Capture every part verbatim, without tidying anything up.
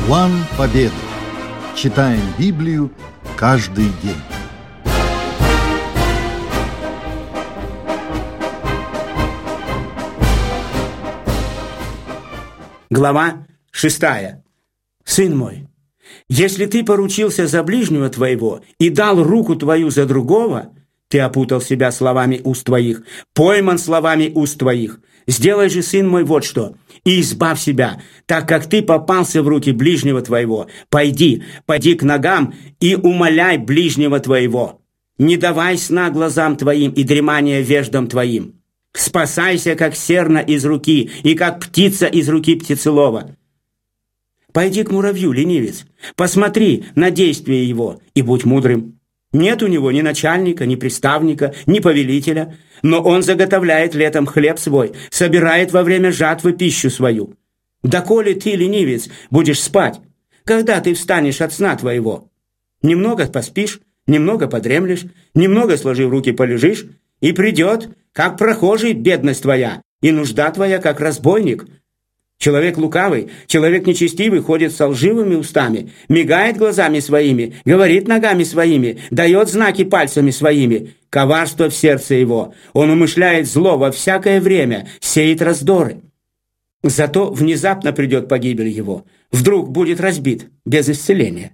План победы. Читаем Библию каждый день. Глава шестая. Сын мой, если ты поручился за ближнего твоего и дал руку твою за другого, ты опутал себя словами уст твоих, пойман словами уст твоих. Сделай же, сын мой, вот что, и избавь себя, так как ты попался в руки ближнего твоего. Пойди, пойди к ногам и умоляй ближнего твоего. Не давай сна глазам твоим и дремания веждам твоим. Спасайся, как серна из руки, и как птица из руки птицелова. Пойди к муравью, ленивец, посмотри на действие его и будь мудрым. Нет у него ни начальника, ни приставника, ни повелителя, но он заготовляет летом хлеб свой, собирает во время жатвы пищу свою. Доколе ты, ленивец, будешь спать, когда ты встанешь от сна твоего? Немного поспишь, немного подремлешь, немного, сложив руки, полежишь, и придет, как прохожий, бедность твоя, и нужда твоя, как разбойник. Человек лукавый, человек нечестивый ходит со лживыми устами, мигает глазами своими, говорит ногами своими, дает знаки пальцами своими. Коварство в сердце его, он умышляет зло во всякое время, сеет раздоры. Зато внезапно придет погибель его, вдруг будет разбит, без исцеления.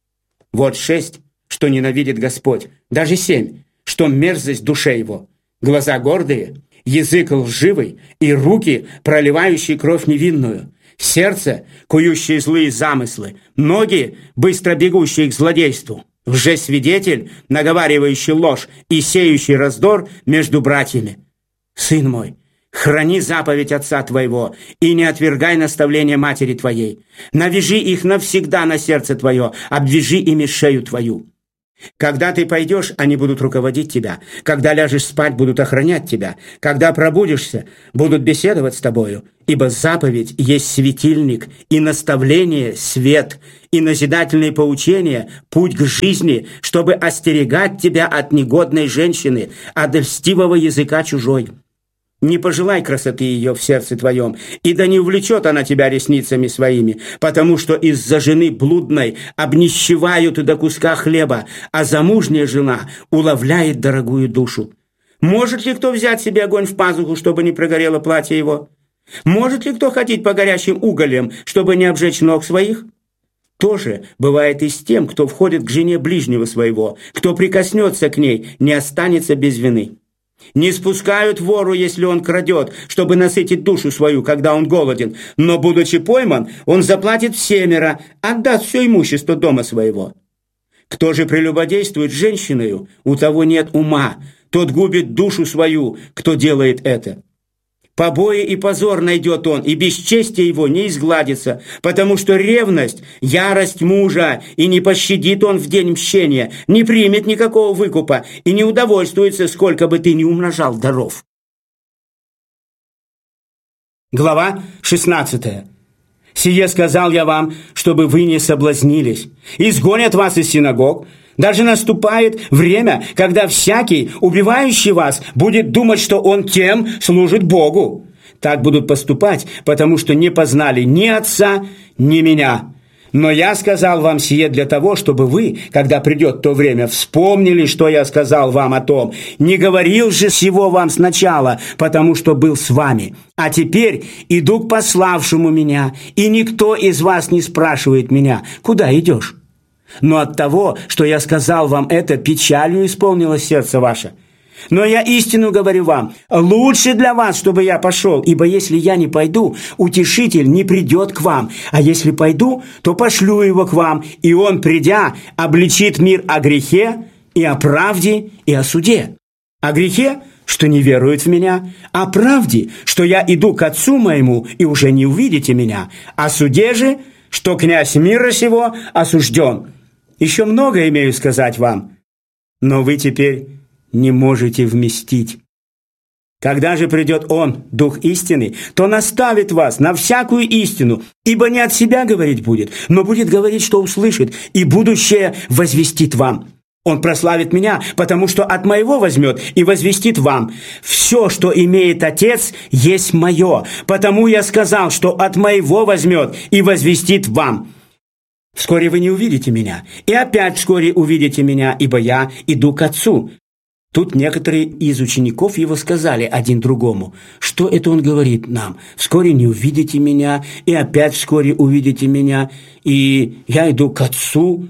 Вот шесть, что ненавидит Господь, даже семь, что мерзость душе его, глаза гордые, язык лживый и руки, проливающие кровь невинную, сердце, кующее злые замыслы, ноги, быстро бегущие к злодейству, лжесвидетель, наговаривающий ложь и сеющий раздор между братьями. Сын мой, храни заповедь отца твоего и не отвергай наставления матери твоей. Навяжи их навсегда на сердце твое, обвяжи ими шею твою. Когда ты пойдешь, они будут руководить тебя. Когда ляжешь спать, будут охранять тебя. Когда пробудишься, будут беседовать с тобою. Ибо заповедь есть светильник, и наставление – свет, и назидательные поучения – путь к жизни, чтобы остерегать тебя от негодной женщины, от льстивого языка чужой. Не пожелай красоты ее в сердце твоем, и да не увлечет она тебя ресницами своими, потому что из-за жены блудной обнищевают до куска хлеба, а замужняя жена уловляет дорогую душу. Может ли кто взять себе огонь в пазуху, чтобы не прогорело платье его? Может ли кто ходить по горящим угольям, чтобы не обжечь ног своих? То же бывает и с тем, кто входит к жене ближнего своего, кто прикоснется к ней, не останется без вины. Не спускают вору, если он крадет, чтобы насытить душу свою, когда он голоден, но, будучи пойман, он заплатит всемеро, отдаст все имущество дома своего. Кто же прелюбодействует с женщиною, у того нет ума, тот губит душу свою, кто делает это. Побои и позор найдет он, и бесчестие его не изгладится, потому что ревность – ярость мужа, и не пощадит он в день мщения, не примет никакого выкупа и не удовольствуется, сколько бы ты ни умножал даров. Глава шестнадцатая. «Сие сказал я вам, чтобы вы не соблазнились. Изгонят вас из синагог. Даже наступает время, когда всякий, убивающий вас, будет думать, что он тем служит Богу. Так будут поступать, потому что не познали ни Отца, ни Меня. Но я сказал вам сие для того, чтобы вы, когда придет то время, вспомнили, что я сказал вам о том. Не говорил же сего вам сначала, потому что был с вами. А теперь иду к пославшему меня, и никто из вас не спрашивает меня, куда идешь? Но от того, что я сказал вам это, печалью исполнилось сердце ваше. Но я истину говорю вам, лучше для вас, чтобы я пошел, ибо если я не пойду, утешитель не придет к вам, а если пойду, то пошлю его к вам, и он, придя, обличит мир о грехе, и о правде, и о суде. О грехе, что не веруют в меня, о правде, что я иду к Отцу моему, и уже не увидите меня, о суде же, что князь мира сего осужден. Еще много имею сказать вам, но вы теперь не можете вместить. Когда же придет Он, Дух истины, то наставит вас на всякую истину, ибо не от себя говорить будет, но будет говорить, что услышит, и будущее возвестит вам. Он прославит меня, потому что от моего возьмет и возвестит вам. Все, что имеет Отец, есть мое, потому я сказал, что от моего возьмет и возвестит вам. вскоре вы не увидите меня, и опять вскоре увидите меня, ибо я иду к Отцу». Тут некоторые из учеников его сказали один другому: «Что это он говорит нам? Вскоре не увидите меня, и опять вскоре увидите меня, и я иду к Отцу».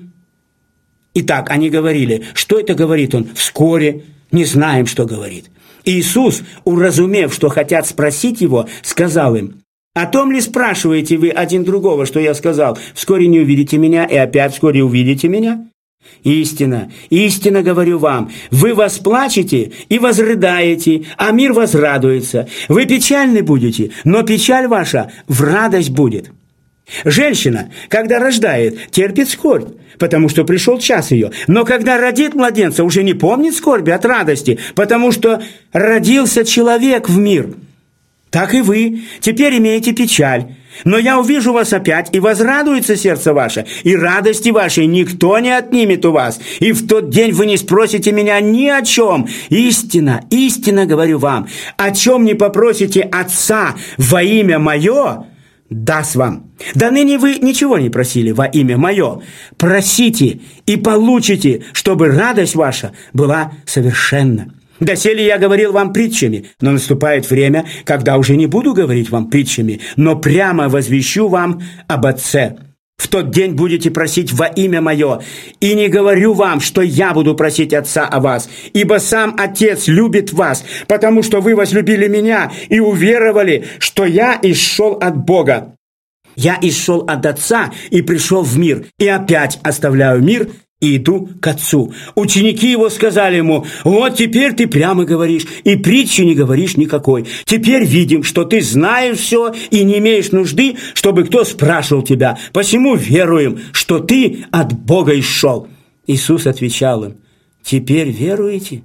Итак, они говорили: «Что это говорит он? Вскоре, не знаем, что говорит». Иисус, уразумев, что хотят спросить его, сказал им: «О том ли спрашиваете вы один другого, что я сказал? Вскоре не увидите меня, и опять вскоре увидите меня? Истина, истинно говорю вам, вы восплачете и возрыдаете, а мир возрадуется. Вы печальны будете, но печаль ваша в радость будет». Женщина, когда рождает, терпит скорбь, потому что пришел час ее. Но когда родит младенца, уже не помнит скорби от радости, потому что родился человек в мир. Так и вы теперь имеете печаль. Но я увижу вас опять, и возрадуется сердце ваше, и радости вашей никто не отнимет у вас. И в тот день вы не спросите меня ни о чем. Истинно, истинно говорю вам, о чем не попросите Отца во имя Мое, даст вам. Да ныне вы ничего не просили во имя Мое. Просите и получите, чтобы радость ваша была совершенна. Доселе я говорил вам притчами, но наступает время, когда уже не буду говорить вам притчами, но прямо возвещу вам об Отце. В тот день будете просить во имя Мое, и не говорю вам, что я буду просить Отца о вас, ибо сам Отец любит вас, потому что вы возлюбили Меня и уверовали, что я исшел от Бога. Я исшел от Отца и пришел в мир, и опять оставляю мир и иду к Отцу. Ученики его сказали ему: «Вот теперь ты прямо говоришь, и притчи не говоришь никакой. Теперь видим, что ты знаешь все и не имеешь нужды, чтобы кто спрашивал тебя. Посему веруем, что ты от Бога исшел». Иисус отвечал им: «Теперь веруете?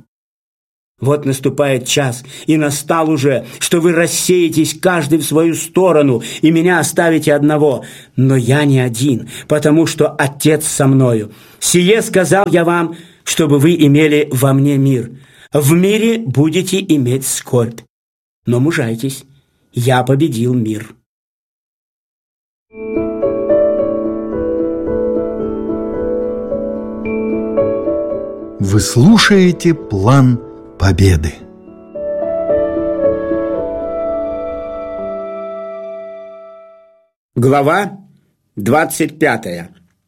Вот наступает час, и настал уже, что вы рассеетесь каждый в свою сторону, и меня оставите одного. Но я не один, потому что Отец со мною. Сие сказал я вам, чтобы вы имели во мне мир. В мире будете иметь скорбь. Но мужайтесь, я победил мир». Вы слушаете «План победы». Глава двадцать пятая.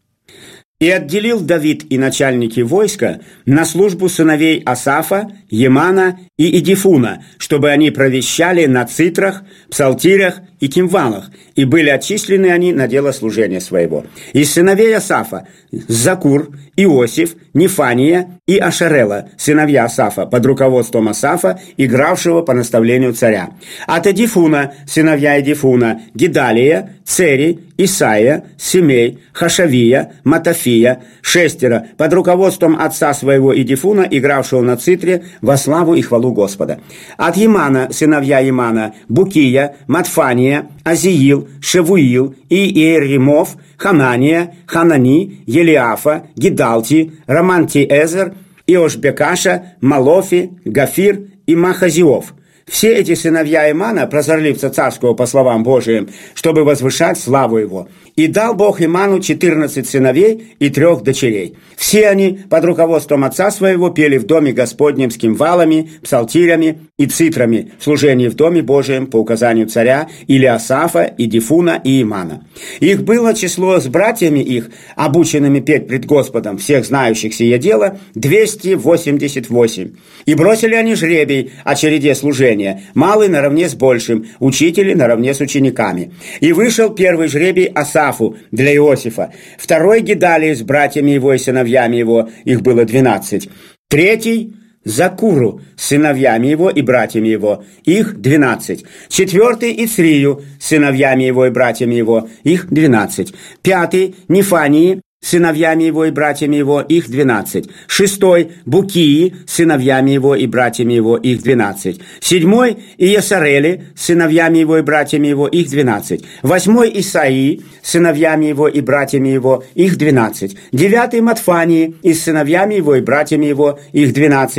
«И отделил Давид и начальники войска на службу сыновей Асафа, Емана и Идифуна, чтобы они провещали на цитрах, псалтирях и кимвалах, и были отчислены они на дело служения своего. Из сыновей Асафа Закур, Иосиф, Нефания и Ашарела, сыновья Асафа, под руководством Асафа, игравшего по наставлению царя. От Идифуна, сыновья Идифуна, Гидалия, Цери, Исаия, Семей, Хашавия, Матафия, шестеро, под руководством отца своего Идифуна, игравшего на цитре во славу и хвалу Господа. От Емана, сыновья Емана, Букия, Матфания, Азиил, Шевуил и Иеремов, Ханания, Ханани, Елиафа, Гидалти, Романтиэзер, Иошбекаша, Малофи, Гафир и Махазиов. Все эти сыновья Имана, прозорливца царского по словам Божиим, чтобы возвышать славу его. И дал Бог Иману четырнадцать сыновей и трех дочерей. Все они под руководством отца своего пели в доме Господнем с кимвалами, псалтирями и цитрами в служении в доме Божием по указанию царя Илиасафа, Идифуна и Имана. Их было число с братьями их, обученными петь пред Господом, всех знающих сие дело, двести восемьдесят восемь. И бросили они жребий о череде служения, малый наравне с большим, учители наравне с учениками. И вышел первый жребий Асафу для Иосифа, второй Гидалии с братьями его и сыновьями его, их было двенадцать, третий Закуру с сыновьями его и братьями его, их двенадцать, четвертый Ицрию с сыновьями его и братьями его, их двенадцать, пятый Нефании с сыновьями его и братьями его, их двенадцать, шестой Букии с сыновьями его и братьями его, их двенадцать, седьмой Иесарели с сыновьями его и братьями его, их двенадцать, восьмой Исаии с сыновьями его и братьями его, их двенадцать, девятый Матфании и с сыновьями его и братьями его, их двенадцать,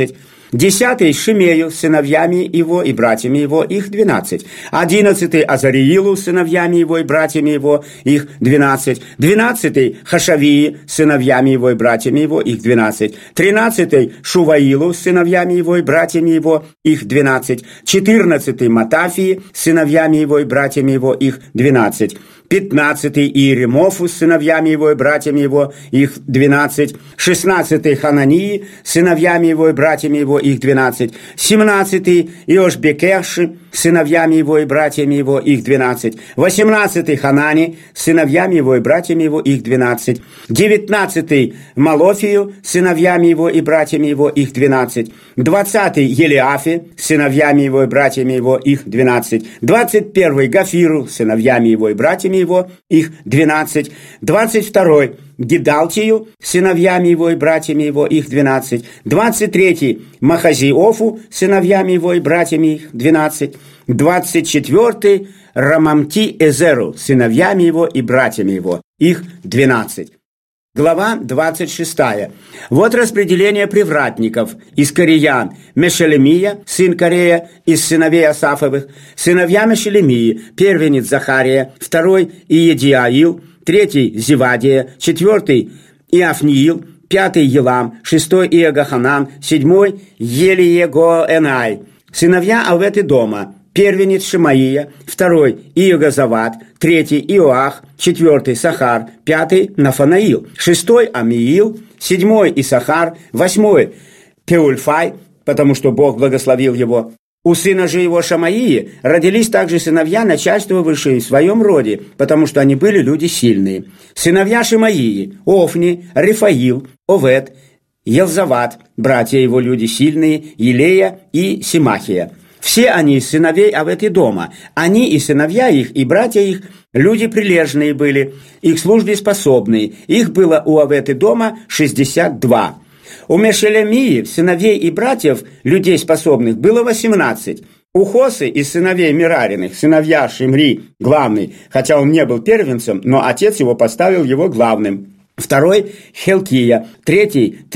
Десятый Шимею с сыновьями его и братьями его, их двенадцать. Одиннадцатый Азариилу с сыновьями его и братьями его, их двенадцать. Двенадцатый Хашавии с сыновьями его и братьями его, их двенадцать. Тринадцатый Шуваилу с сыновьями его и братьями его, их двенадцать. Четырнадцатый Матафии с сыновьями его и братьями его, их двенадцать. Пятнадцатый Иеремофу с сыновьями его и братьями его, их двенадцать. Шестнадцатый Ханании с сыновьями его и братьями его, их двенадцать. Семнадцатый Иошбекеши с сыновьями его и братьями его, их двенадцать. Восемнадцатый Ханани с сыновьями его и братьями его, их двенадцать. Девятнадцатый Малофию с сыновьями его и братьями его, их двенадцать. Двадцатый Елиафе с сыновьями его и братьями его, их двенадцать. Двадцать первый Гафиру с сыновьями его и братьями его, их двенадцать. Двадцать второй Гидалтию с сыновьями его и братьями его, их двенадцать. Двадцать третий Махазиофу с сыновьями его и братьями, их двенадцать. Двадцать четвертый Рамамти Эзеру с сыновьями его и братьями его, их двенадцать. Глава двадцать шестая. Вот распределение привратников из Кориян: Мешелемия, сын Корея, из сыновей Асафовых, сыновья Мешелемии, первенец Захария, второй Иедиаил, третий Зевадия, четвертый Иафниил, пятый Елам, шестой Иегаханан, седьмой Елиегоэнай, сыновья Авет и дома, первенец Шимаия, второй Иегозават, третий Иоах, четвертый Сахар, пятый Нафанаил, шестой Амиил, седьмой Исахар, восьмой Пеульфай, потому что Бог благословил его. У сына же его Шамаии родились также сыновья, начальствовавшие в своем роде, потому что они были люди сильные. Сыновья Шимаии: Офни, Рифаил, Овет, Елзават, братья его люди сильные, Илея и Симахия. Все они из сыновей Авет и дома. Они и сыновья их, и братья их люди прилежные были, их службе способные. Их было у Авет и дома шестьдесят два. У Мешелемии, сыновей и братьев, людей способных, было восемнадцать. У Хосы из сыновей Мерариных, сыновья Шимри, главный, хотя он не был первенцем, но отец его поставил его главным. Второй Хелкия, третий